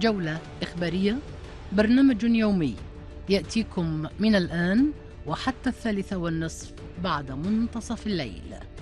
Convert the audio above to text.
جولة إخبارية، برنامج يومي يأتيكم من الآن وحتى 3:30 بعد منتصف الليل.